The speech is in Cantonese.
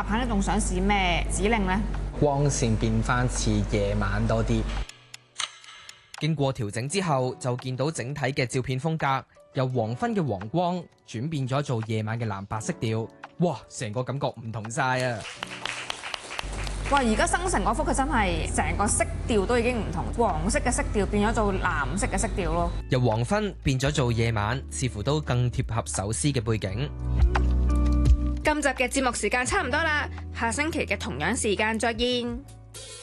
下棒咧，仲想試咩指令呢？ 光線變翻似夜晚多啲。 經過調整之後，就見到整體嘅照片風格由黃昏嘅黃光轉變咗做夜晚嘅藍白色調。哇！成個感覺唔同晒啊！ 哇！而家生成嗰幅佢真係成個色調都已經唔同，黃色嘅色調變咗做藍色嘅色調咯。 由黃昏變咗做夜晚，似乎都更貼合首詩嘅背景。 今集嘅節目時間差唔多啦，下星期嘅同樣時間再見。